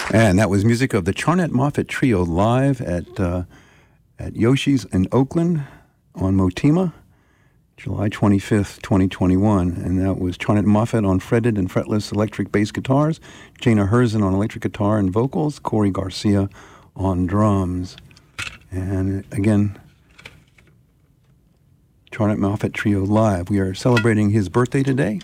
And that was music of the Charnett Moffett Trio live at Yoshi's in Oakland on Motima, July 25th, 2021. And that was Charnett Moffett on fretted and fretless electric bass guitars, Jana Herzin on electric guitar and vocals, Corey Garcia on drums. And again, Charnett Moffett Trio live. We are celebrating his birthday today.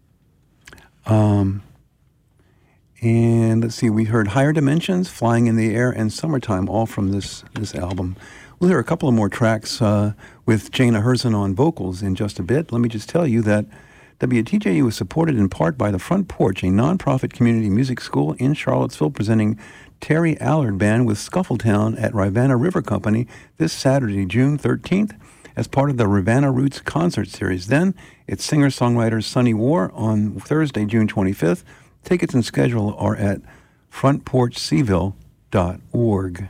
And let's see, we heard Higher Dimensions, Flying in the Air, and Summertime, all from this album. We'll hear a couple of more tracks with Jana Herzin on vocals in just a bit. Let me just tell you that WTJU is supported in part by The Front Porch, a nonprofit community music school in Charlottesville, presenting Terry Allard Band with Scuffletown at Rivanna River Company this Saturday, June 13th, as part of the Rivanna Roots concert series. Then it's singer-songwriter Sunny War on Thursday, June 25th. Tickets and schedule are at frontporchseville.org.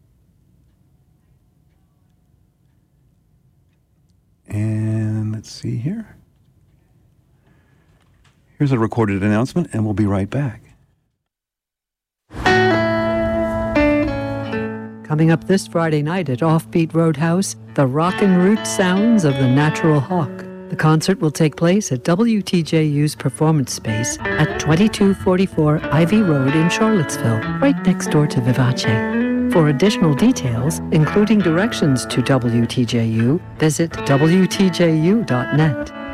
And let's see here. Here's a recorded announcement, and we'll be right back. Coming up this Friday night at Offbeat Roadhouse, the Rockin' Root Sounds of the Natural Hawk. The concert will take place at WTJU's performance space at 2244 Ivy Road in Charlottesville, right next door to Vivace. For additional details, including directions to WTJU, visit WTJU.net.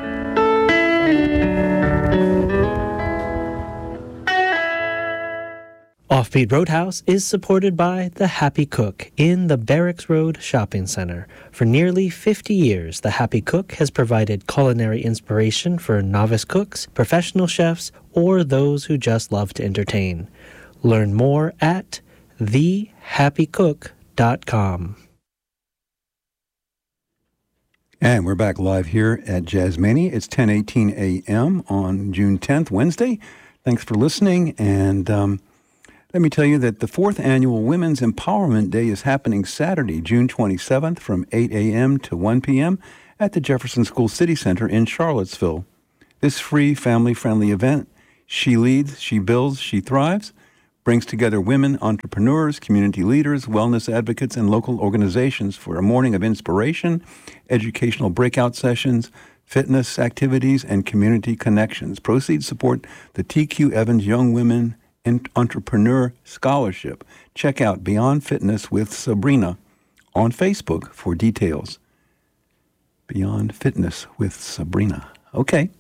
Offbeat Roadhouse is supported by The Happy Cook in the Barracks Road Shopping Center. For nearly 50 years, The Happy Cook has provided culinary inspiration for novice cooks, professional chefs, or those who just love to entertain. Learn more at thehappycook.com. And we're back live here at Jazzmania. It's 10:18 a.m. on June 10th, Wednesday. Thanks for listening, and let me tell you that the 4th Annual Women's Empowerment Day is happening Saturday, June 27th from 8 a.m. to 1 p.m. at the Jefferson School City Center in Charlottesville. This free, family-friendly event, She Leads, She Builds, She Thrives, brings together women, entrepreneurs, community leaders, wellness advocates, and local organizations for a morning of inspiration, educational breakout sessions, fitness activities, and community connections. Proceeds support the T.Q. Evans Young Women Entrepreneur Scholarship. Check out Beyond Fitness with Sabrina on Facebook for details. Beyond Fitness with Sabrina. Okay.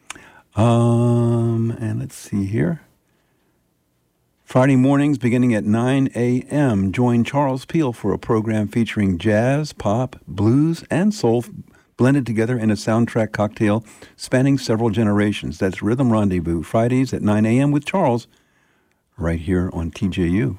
And let's see here. Friday mornings beginning at 9 a.m. Join Charles Peel for a program featuring jazz, pop, blues, and soul blended together in a soundtrack cocktail spanning several generations. That's Rhythm Rendezvous, Fridays at 9 a.m. with Charles, right here on TJU.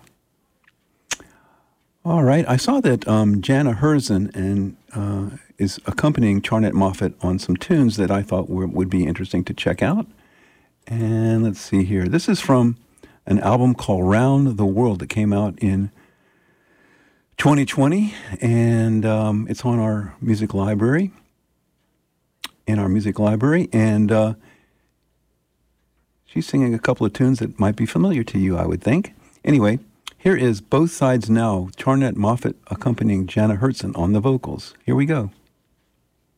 All right, I saw that Jana Herzin is accompanying Charnett Moffett on some tunes that I thought would be interesting to check out. And let's see here. This is from an album called Round the World that came out in 2020, and it's on our music library, and she's singing a couple of tunes that might be familiar to you, I would think. Anyway, here is Both Sides Now, Charnett Moffett accompanying Jana Herzin on the vocals. Here we go.